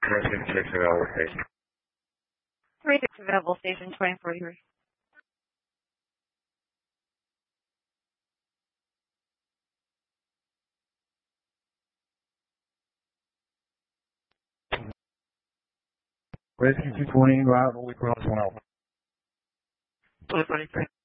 Resident 6 available station. 36 available station 2043. Resident 220, arrival, we cross 1 over. 2043.